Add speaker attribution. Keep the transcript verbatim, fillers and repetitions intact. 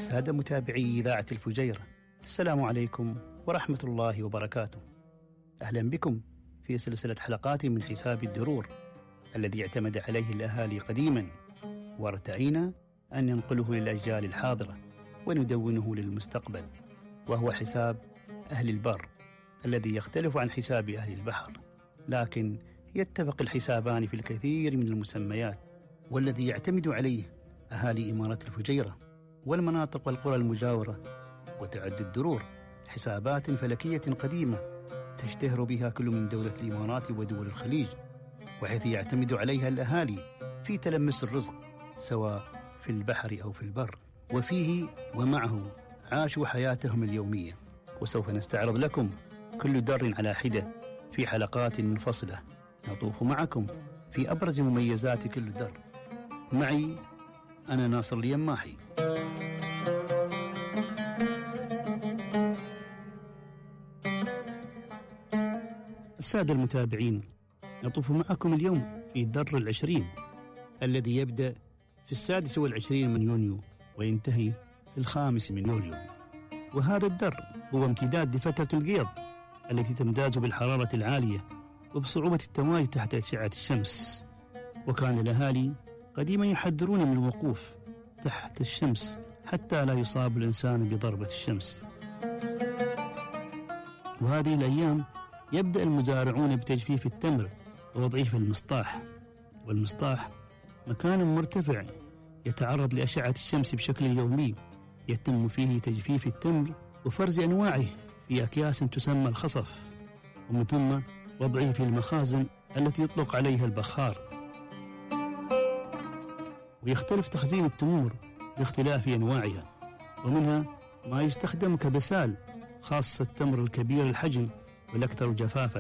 Speaker 1: السادة متابعي إذاعة الفجيرة، السلام عليكم ورحمة الله وبركاته. أهلا بكم في سلسلة حلقات من حساب الدرور الذي اعتمد عليه الأهالي قديما، وارتأينا أن ننقله للأجيال الحاضرة وندونه للمستقبل، وهو حساب أهل البر الذي يختلف عن حساب أهل البحر، لكن يتفق الحسابان في الكثير من المسميات، والذي يعتمد عليه أهالي إمارة الفجيرة والمناطق والقرى المجاورة. وتعد الدرور حسابات فلكية قديمة تشتهر بها كل من دولة الإمارات ودول الخليج، وحيث يعتمد عليها الأهالي في تلمس الرزق سواء في البحر أو في البر، وفيه ومعه عاشوا حياتهم اليومية. وسوف نستعرض لكم كل در على حدة في حلقات منفصلة، نطوف معكم في أبرز مميزات كل در. معي أنا ناصر اليماحي. السادة المتابعين، نطوف معكم اليوم في در العشرين الذي يبدأ في السادس والعشرين من يونيو وينتهي في الخامس من يوليو. وهذا الدر هو امتداد لفترة القيض التي تمتاز بالحرارة العالية وبصعوبة التواجد تحت أشعة الشمس. وكان الأهالي قديما يحذرون من الوقوف تحت الشمس حتى لا يصاب الإنسان بضربة الشمس. وهذه الأيام يبدأ المزارعون بتجفيف التمر ووضعه في المسطاح، والمسطاح مكان مرتفع يتعرض لأشعة الشمس بشكل يومي، يتم فيه تجفيف التمر وفرز أنواعه في أكياس تسمى الخصف، ومن ثم وضعه في المخازن التي يطلق عليها البخار. ويختلف تخزين التمور باختلاف أنواعها، ومنها ما يستخدم كبسال، خاصة التمر الكبير الحجم والأكثر جفافا،